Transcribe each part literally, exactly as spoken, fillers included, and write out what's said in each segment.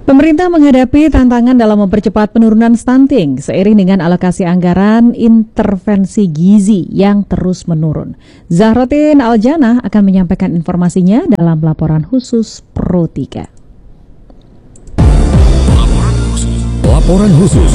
Pemerintah menghadapi tantangan dalam mempercepat penurunan stunting seiring dengan alokasi anggaran intervensi gizi yang terus menurun. Zahrotin Aljana akan menyampaikan informasinya dalam laporan khusus Pro tiga. Laporan khusus. Laporan khusus.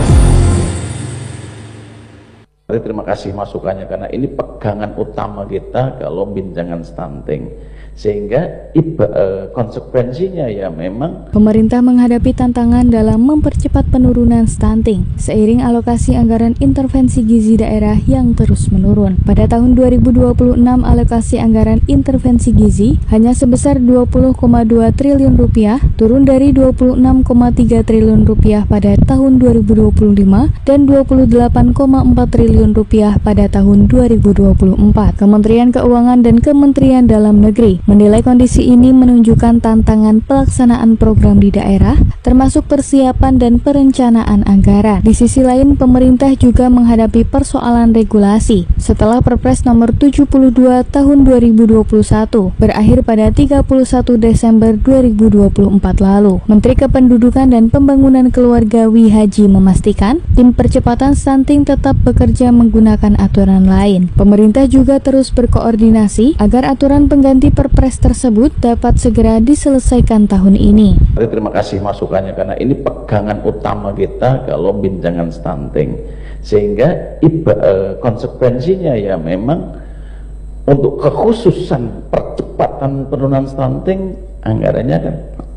Terima kasih masukannya karena ini pegangan utama kita kalau binjangan stunting. Sehingga iba, eh, konsekuensinya ya memang pemerintah menghadapi tantangan dalam mempercepat penurunan stunting seiring alokasi anggaran intervensi gizi daerah yang terus menurun. Pada tahun dua ribu dua puluh enam alokasi anggaran intervensi gizi hanya sebesar dua puluh koma dua triliun rupiah, turun dari dua puluh enam koma tiga triliun rupiah pada tahun dua ribu dua puluh lima dan dua puluh delapan koma empat triliun rupiah pada tahun dua ribu dua puluh empat. Kementerian Keuangan dan Kementerian Dalam Negeri menilai kondisi ini menunjukkan tantangan pelaksanaan program di daerah, termasuk persiapan dan perencanaan anggaran. Di sisi lain, pemerintah juga menghadapi persoalan regulasi setelah Perpres nomor tujuh puluh dua tahun dua ribu dua puluh satu berakhir pada tiga puluh satu Desember dua ribu dua puluh empat lalu. Menteri Kependudukan dan Pembangunan Keluarga Wi Haji memastikan tim percepatan stunting tetap bekerja menggunakan aturan lain. Pemerintah juga terus berkoordinasi agar aturan pengganti Perpres tersebut dapat segera diselesaikan tahun ini. Terima kasih masukannya karena ini pegangan utama kita kalau binjangan stunting. Sehingga iba, eh, konsekuensinya ya memang untuk kekhususan percepatan penurunan stunting anggarannya kan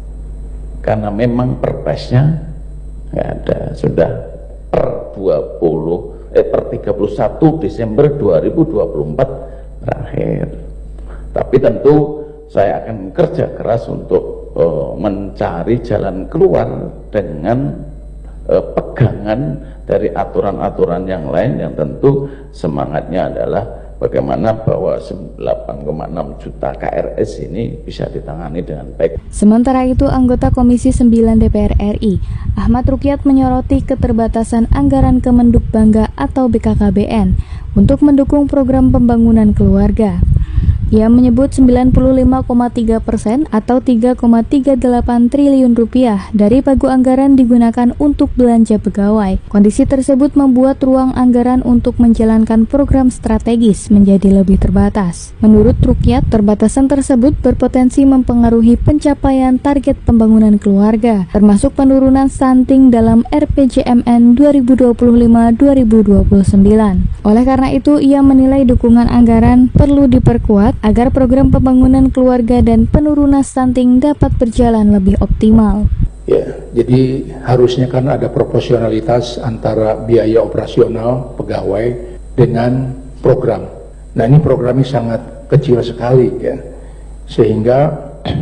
karena memang perpresnya nggak ada, sudah per dua puluh eh per tiga puluh satu Desember dua ribu dua puluh empat berakhir. Tapi tentu saya akan kerja keras untuk uh, mencari jalan keluar dengan uh, pegangan dari aturan-aturan yang lain yang tentu semangatnya adalah bagaimana bahwa delapan koma enam juta K R S ini bisa ditangani dengan baik. Sementara itu, anggota Komisi sembilan D P R R I, Ahmad Rukyat menyoroti keterbatasan anggaran Kemenduk Bangga atau B K K B N untuk mendukung program pembangunan keluarga. Ia menyebut sembilan puluh lima koma tiga persen atau tiga koma tiga delapan triliun rupiah dari pagu anggaran digunakan untuk belanja pegawai. Kondisi tersebut membuat ruang anggaran untuk menjalankan program strategis menjadi lebih terbatas. Menurut Rukyat, terbatasan tersebut berpotensi mempengaruhi pencapaian target pembangunan keluarga, termasuk penurunan stunting dalam R P J M N dua ribu dua puluh lima sampai dua ribu dua puluh sembilan. Oleh karena itu, ia menilai dukungan anggaran perlu diperkuat agar program pembangunan keluarga dan penurunan stunting dapat berjalan lebih optimal. Ya, jadi harusnya kan ada proporsionalitas antara biaya operasional pegawai dengan program. Nah, ini programnya sangat kecil sekali ya, sehingga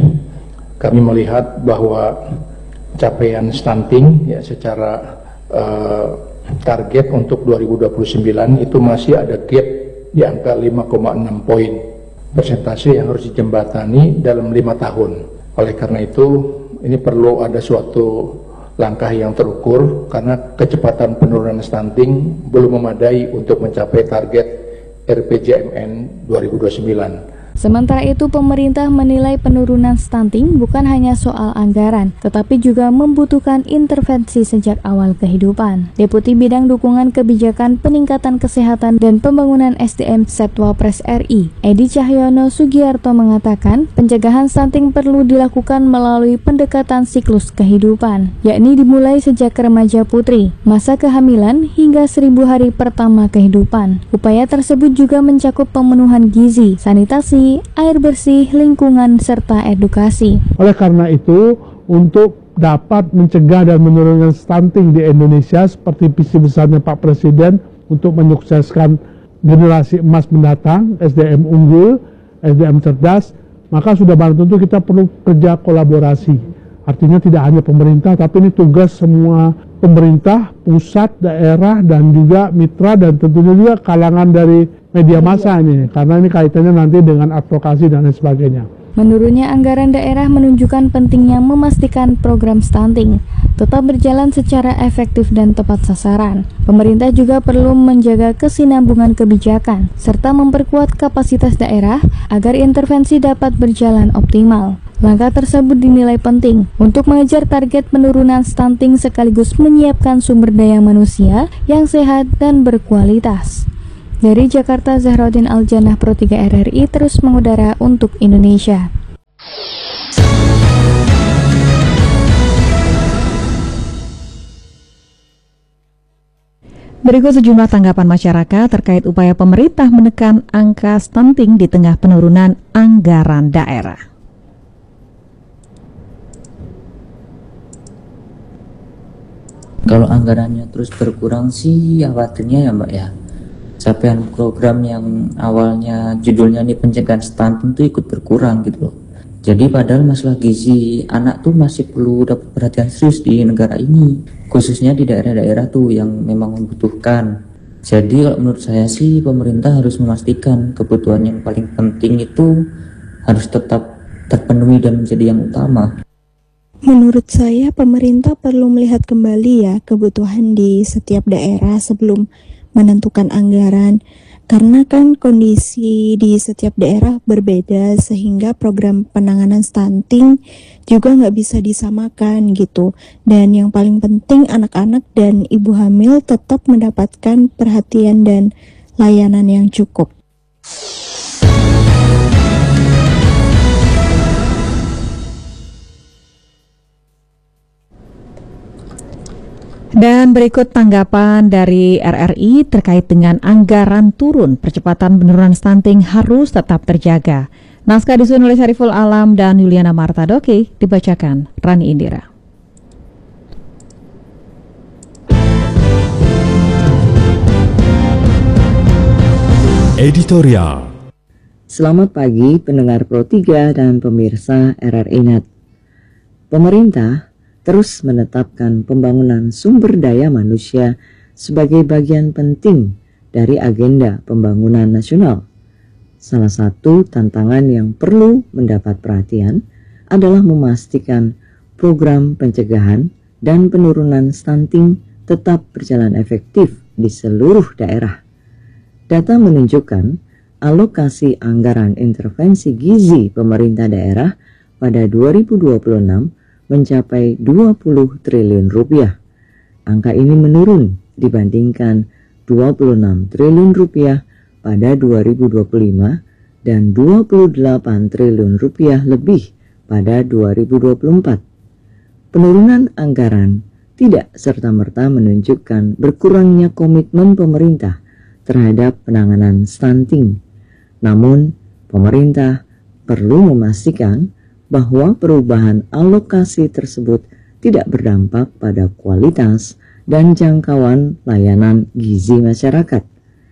kami melihat bahwa capaian stunting ya secara uh, target untuk dua ribu dua puluh sembilan itu masih ada gap di angka lima koma enam poin. Persentase yang harus dijembatani dalam lima tahun. Oleh karena itu, ini perlu ada suatu langkah yang terukur karena kecepatan penurunan stunting belum memadai untuk mencapai target R P J M N dua ribu dua puluh sembilan. Sementara itu, pemerintah menilai penurunan stunting bukan hanya soal anggaran, tetapi juga membutuhkan intervensi sejak awal kehidupan. Deputi Bidang Dukungan Kebijakan Peningkatan Kesehatan dan Pembangunan S D M Setwapres R I, Edi Cahyono Sugiarto mengatakan, pencegahan stunting perlu dilakukan melalui pendekatan siklus kehidupan, yakni dimulai sejak remaja putri, masa kehamilan hingga seribu hari pertama kehidupan. Upaya tersebut juga mencakup pemenuhan gizi, sanitasi, air bersih, lingkungan, serta edukasi. Oleh karena itu, untuk dapat mencegah dan menurunkan stunting di Indonesia seperti visi besarnya Pak Presiden untuk menyukseskan generasi emas mendatang, S D M unggul, S D M cerdas, maka sudah barang tentu kita perlu kerja kolaborasi. Artinya tidak hanya pemerintah, tapi ini tugas semua pemerintah, pusat, daerah, dan juga mitra, dan tentunya juga kalangan dari media massa ini, karena ini kaitannya nanti dengan advokasi dan lain sebagainya. Menurutnya, anggaran daerah menunjukkan pentingnya memastikan program stunting tetap berjalan secara efektif dan tepat sasaran. Pemerintah juga perlu menjaga kesinambungan kebijakan, serta memperkuat kapasitas daerah agar intervensi dapat berjalan optimal. Langkah tersebut dinilai penting untuk mengejar target penurunan stunting sekaligus menyiapkan sumber daya manusia yang sehat dan berkualitas. Dari Jakarta, Zahrotin Aljanah, Pro tiga R R I terus mengudara untuk Indonesia. Berikut sejumlah tanggapan masyarakat terkait upaya pemerintah menekan angka stunting di tengah penurunan anggaran daerah. Kalau anggarannya terus berkurang sih khawatirnya ya Mbak ya, capaian program yang awalnya judulnya nih pencegahan stunting itu ikut berkurang gitu loh. Jadi padahal masalah gizi anak tuh masih perlu dapat perhatian serius di negara ini, khususnya di daerah-daerah tuh yang memang membutuhkan. Jadi kalau menurut saya sih pemerintah harus memastikan kebutuhan yang paling penting itu harus tetap terpenuhi dan menjadi yang utama. Menurut saya pemerintah perlu melihat kembali ya kebutuhan di setiap daerah sebelum menentukan anggaran. Karena kan kondisi di setiap daerah berbeda sehingga program penanganan stunting juga nggak bisa disamakan gitu. Dan yang paling penting anak-anak dan ibu hamil tetap mendapatkan perhatian dan layanan yang cukup. Dan berikut tanggapan dari R R I terkait dengan anggaran turun, percepatan penurunan stunting harus tetap terjaga. Naskah disusun oleh Syariful Alam dan Yuliana Martadoke, dibacakan Rani Indira. Editorial. Selamat pagi pendengar Pro tiga dan pemirsa R R I Net. Pemerintah terus menetapkan pembangunan sumber daya manusia sebagai bagian penting dari agenda pembangunan nasional. Salah satu tantangan yang perlu mendapat perhatian adalah memastikan program pencegahan dan penurunan stunting tetap berjalan efektif di seluruh daerah. Data menunjukkan alokasi anggaran intervensi gizi pemerintah daerah pada dua ribu dua puluh enam mencapai dua puluh triliun rupiah. Angka ini menurun dibandingkan dua puluh enam triliun rupiah pada dua ribu dua puluh lima dan dua puluh delapan triliun rupiah lebih pada dua ribu dua puluh empat. Penurunan anggaran tidak serta-merta menunjukkan berkurangnya komitmen pemerintah terhadap penanganan stunting. Namun, pemerintah perlu memastikan bahwa perubahan alokasi tersebut tidak berdampak pada kualitas dan jangkauan layanan gizi masyarakat.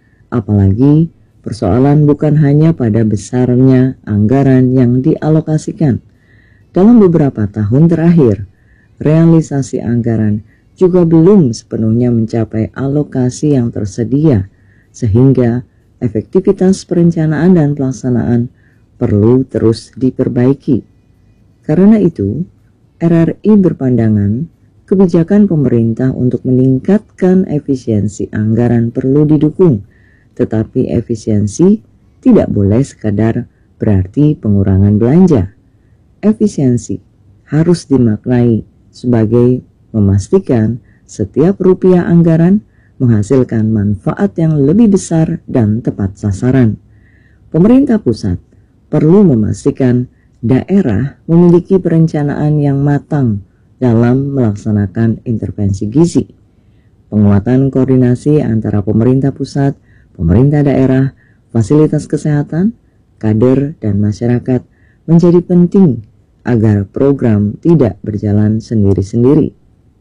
Apalagi persoalan bukan hanya pada besarnya anggaran yang dialokasikan. Dalam beberapa tahun terakhir, realisasi anggaran juga belum sepenuhnya mencapai alokasi yang tersedia, sehingga efektivitas perencanaan dan pelaksanaan perlu terus diperbaiki. Karena itu, R R I berpandangan kebijakan pemerintah untuk meningkatkan efisiensi anggaran perlu didukung, tetapi efisiensi tidak boleh sekadar berarti pengurangan belanja. Efisiensi harus dimaknai sebagai memastikan setiap rupiah anggaran menghasilkan manfaat yang lebih besar dan tepat sasaran. Pemerintah pusat perlu memastikan daerah memiliki perencanaan yang matang dalam melaksanakan intervensi gizi. Penguatan koordinasi antara pemerintah pusat, pemerintah daerah, fasilitas kesehatan, kader, dan masyarakat menjadi penting agar program tidak berjalan sendiri-sendiri.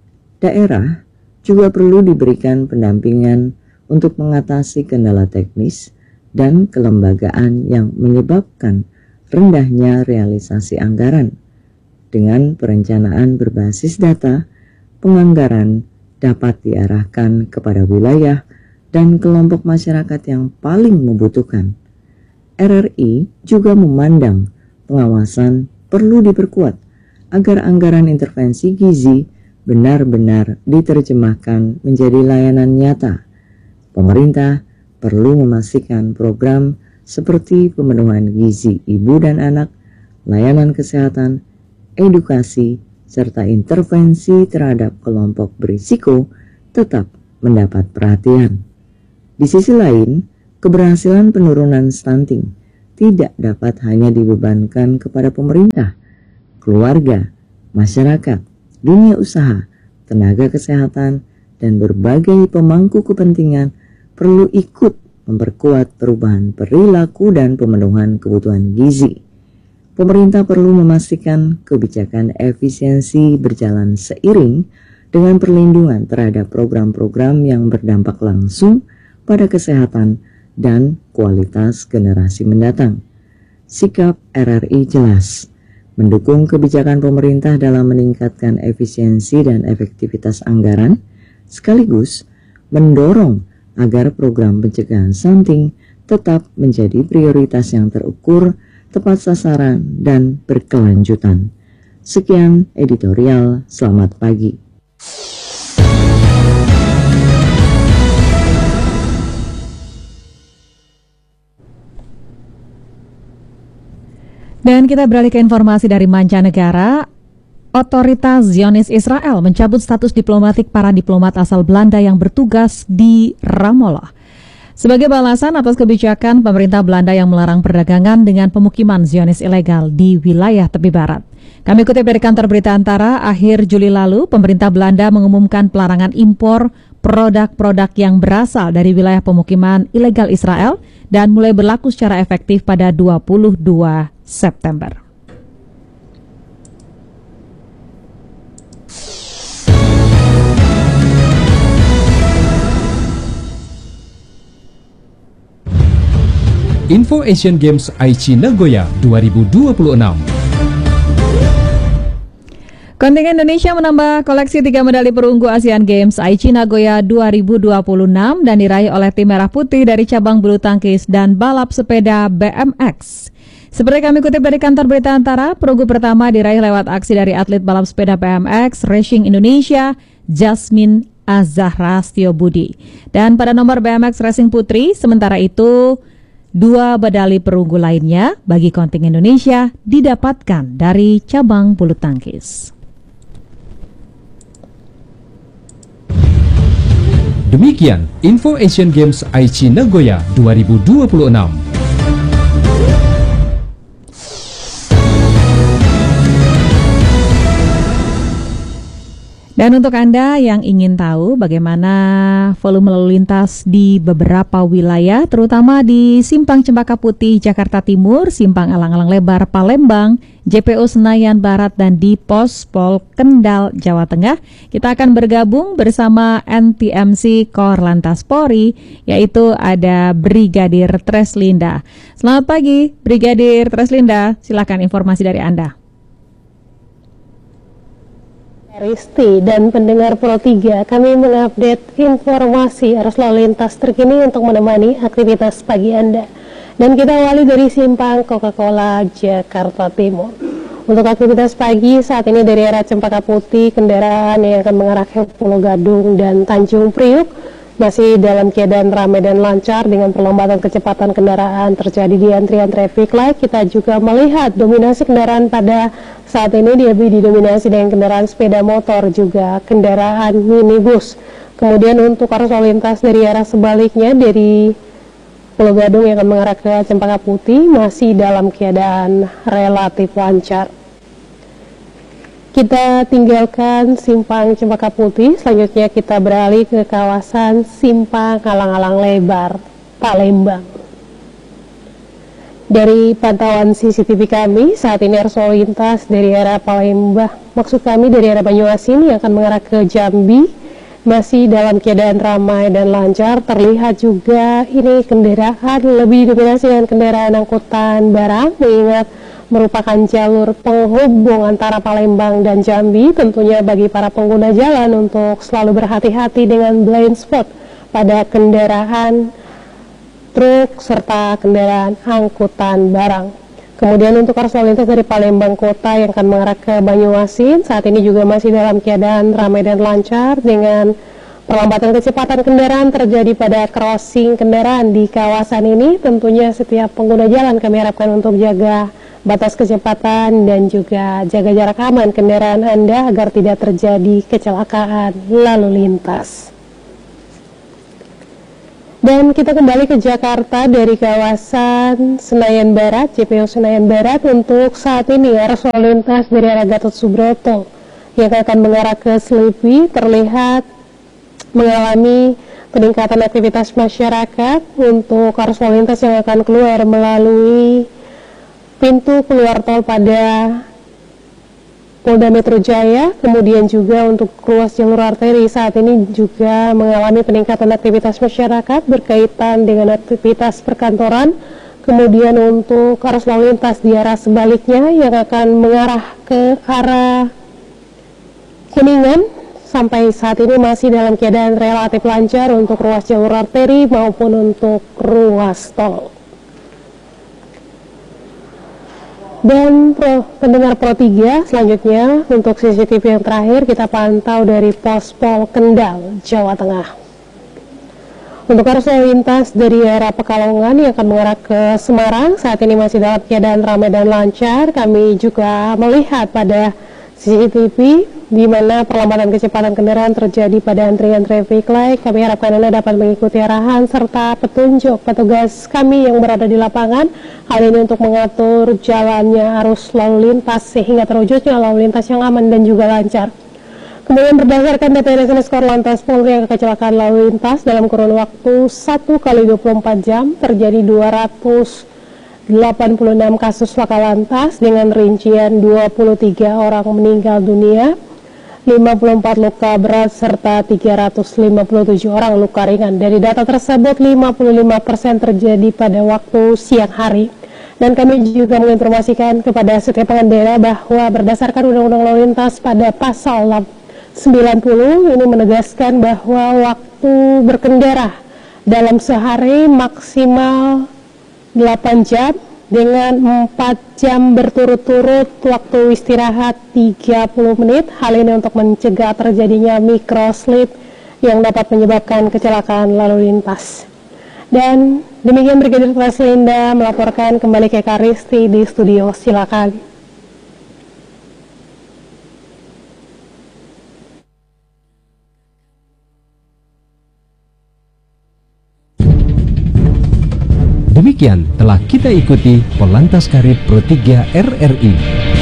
Daerah juga perlu diberikan pendampingan untuk mengatasi kendala teknis dan kelembagaan yang menyebabkan rendahnya realisasi anggaran. Dengan perencanaan berbasis data, penganggaran dapat diarahkan kepada wilayah dan kelompok masyarakat yang paling membutuhkan. R R I juga memandang pengawasan perlu diperkuat agar anggaran intervensi gizi benar-benar diterjemahkan menjadi layanan nyata. Pemerintah perlu memastikan program seperti pemenuhan gizi ibu dan anak, layanan kesehatan, edukasi, serta intervensi terhadap kelompok berisiko tetap mendapat perhatian. Di sisi lain, keberhasilan penurunan stunting tidak dapat hanya dibebankan kepada pemerintah, keluarga, masyarakat, dunia usaha, tenaga kesehatan, dan berbagai pemangku kepentingan perlu ikut memperkuat perubahan perilaku dan pemenuhan kebutuhan gizi. Pemerintah perlu memastikan kebijakan efisiensi berjalan seiring dengan perlindungan terhadap program-program yang berdampak langsung pada kesehatan dan kualitas generasi mendatang. Sikap R R I jelas, mendukung kebijakan pemerintah dalam meningkatkan efisiensi dan efektivitas anggaran, sekaligus mendorong agar program pencegahan stunting tetap menjadi prioritas yang terukur, tepat sasaran, dan berkelanjutan. Sekian editorial, selamat pagi. Dan kita beralih ke informasi dari mancanegara. Otoritas Zionis Israel mencabut status diplomatik para diplomat asal Belanda yang bertugas di Ramallah. Sebagai balasan atas kebijakan pemerintah Belanda yang melarang perdagangan dengan pemukiman Zionis ilegal di wilayah tepi barat. Kami kutip dari kantor berita Antara, akhir Juli lalu pemerintah Belanda mengumumkan pelarangan impor produk-produk yang berasal dari wilayah pemukiman ilegal Israel dan mulai berlaku secara efektif pada dua puluh dua September. Info Asian Games Aichi Nagoya dua ribu dua puluh enam. Kontingen Indonesia menambah koleksi tiga medali perunggu Asian Games Aichi Nagoya dua ribu dua puluh enam dan diraih oleh tim Merah Putih dari cabang bulu tangkis dan balap sepeda B M X. Seperti kami kutip dari kantor berita Antara, perunggu pertama diraih lewat aksi dari atlet balap sepeda B M X Racing Indonesia, Jasmine Azahra Setiobudi. Dan pada nomor B M X Racing Putri, sementara itu dua medali perunggu lainnya bagi kontingen Indonesia didapatkan dari cabang bulu tangkis. Demikian Info Asian Games Aichi Nagoya dua ribu dua puluh enam. Dan untuk Anda yang ingin tahu bagaimana volume lalu lintas di beberapa wilayah, terutama di Simpang Cempaka Putih, Jakarta Timur, Simpang Alang-Alang Lebar, Palembang, J P O Senayan Barat, dan di Pos Pol Kendal, Jawa Tengah, kita akan bergabung bersama N T M C Korlantas Polri, yaitu ada Brigadir Treslinda. Selamat pagi, Brigadir Treslinda, silakan informasi dari Anda. Risti dan pendengar Pro tiga, kami mengupdate informasi arus lalu lintas terkini untuk menemani aktivitas pagi Anda. Dan kita awali dari Simpang Coca-Cola, Jakarta Timur. Untuk aktivitas pagi saat ini dari arah Cempaka Putih, kendaraan yang akan mengarah ke Pulau Gadung dan Tanjung Priuk masih dalam keadaan ramai dan lancar dengan perlambatan kecepatan kendaraan terjadi di antrian traffic light. Kita juga melihat dominasi kendaraan pada saat ini lebih didominasi dengan kendaraan sepeda motor juga kendaraan minibus. Kemudian untuk arus lalu lintas dari arah sebaliknya dari Pulau Gadung yang akan mengarah ke Cempaka Putih masih dalam keadaan relatif lancar. Kita tinggalkan Simpang Cempaka Putih, selanjutnya kita beralih ke kawasan Simpang Alang-Alang Lebar, Palembang. Dari pantauan C C T V kami, saat ini arus lalu lintas dari arah Palembang, maksud kami dari arah Banyuasin yang akan mengarah ke Jambi, masih dalam keadaan ramai dan lancar. Terlihat juga ini kendaraan lebih dominasi dengan kendaraan angkutan barang, mengingat merupakan jalur penghubung antara Palembang dan Jambi. Tentunya bagi para pengguna jalan untuk selalu berhati-hati dengan blind spot pada kendaraan truk serta kendaraan angkutan barang. Kemudian untuk arus lalu lintas dari Palembang Kota yang akan mengarah ke Banyuasin saat ini juga masih dalam keadaan ramai dan lancar dengan perlambatan kecepatan kendaraan terjadi pada crossing kendaraan di kawasan ini. Tentunya setiap pengguna jalan kami harapkan untuk jaga batas kecepatan dan juga jaga jarak aman kendaraan Anda agar tidak terjadi kecelakaan lalu lintas. Dan kita kembali ke Jakarta dari kawasan Senayan Barat, J P O Senayan Barat. Untuk saat ini arus lalu lintas dari arah Gatot Subroto yang akan mengarah ke Selipi terlihat mengalami peningkatan aktivitas masyarakat. Untuk arus lalu lintas yang akan keluar melalui pintu keluar tol pada Polda Metro Jaya, kemudian juga untuk ruas jalur arteri saat ini juga mengalami peningkatan aktivitas masyarakat berkaitan dengan aktivitas perkantoran. Kemudian untuk arus lalu lintas di arah sebaliknya yang akan mengarah ke arah Kuningan sampai saat ini masih dalam keadaan relatif lancar untuk ruas jalur arteri maupun untuk ruas tol. Dan pro, pendengar Pro tiga, selanjutnya untuk C C T V yang terakhir kita pantau dari pos Pol Kendal, Jawa Tengah. Untuk arus lalu lintas dari arah Pekalongan yang akan mengarah ke Semarang saat ini masih dalam keadaan ramai dan lancar. Kami juga melihat pada C C T V di mana perlambatan kecepatan kendaraan terjadi pada antrian traffic light. Kami harapkan Anda dapat mengikuti arahan serta petunjuk petugas kami yang berada di lapangan. Hal ini untuk mengatur jalannya arus lalu lintas sehingga terwujudnya lalu lintas yang aman dan juga lancar. Kemudian berdasarkan data nasional skor lantas Polri yang kecelakaan lalu lintas dalam kurun waktu satu kali dua puluh empat jam terjadi dua ratus delapan puluh enam kasus laka lantas dengan rincian dua puluh tiga orang meninggal dunia, lima puluh empat luka berat serta tiga ratus lima puluh tujuh orang luka ringan. Dari data tersebut lima puluh lima persen terjadi pada waktu siang hari. Dan kami juga menginformasikan kepada setiap pengendara bahwa berdasarkan Undang-Undang Lalu Lintas pada pasal sembilan puluh ini menegaskan bahwa waktu berkendara dalam sehari maksimal delapan jam dengan empat jam berturut-turut, waktu istirahat tiga puluh menit. Hal ini untuk mencegah terjadinya microslip yang dapat menyebabkan kecelakaan lalu lintas. Dan demikian Brigadir Treslinda melaporkan kembali ke Karisti di studio. Silakan. Demikian telah kita ikuti Polantas Karib Pro tiga R R I.